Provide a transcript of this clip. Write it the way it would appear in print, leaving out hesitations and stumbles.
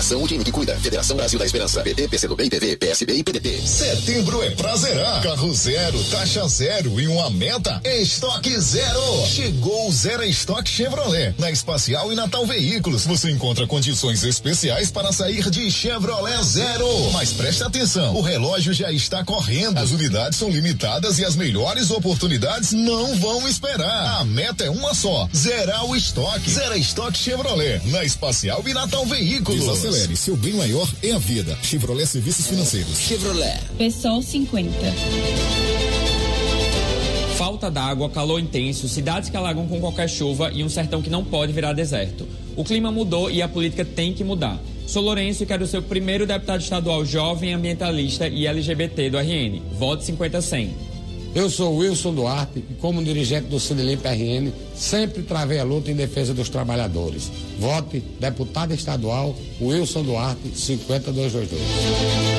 Coligação, o time que cuida. Federação Brasil da Esperança. PT, PCdoB, PV, PSB e PDT. Setembro é pra zerar. Carro zero, taxa zero e uma meta, estoque zero. Chegou o Zero Estoque Chevrolet. Na Espacial e Natal Veículos, você encontra condições especiais para sair de Chevrolet zero. Mas preste atenção, o relógio já está correndo. As unidades são limitadas e as melhores oportunidades não vão esperar. A meta é uma só, zerar o estoque. Zero Estoque Chevrolet, na Espacial e Natal Veículos. Desacelere, seu bem maior é a vida. Chevrolet Serviços Financeiros. Chevrolet. PSOL 50. Falta d'água, calor intenso, cidades que alagam com qualquer chuva e um sertão que não pode virar deserto. O clima mudou e a política tem que mudar. Sou Lourenço e quero ser o primeiro deputado estadual jovem, ambientalista e LGBT do RN. Vote 50-100. Eu sou Wilson Duarte e, como dirigente do Cinelimp RN, sempre travei a luta em defesa dos trabalhadores. Vote deputado estadual Wilson Duarte 50222.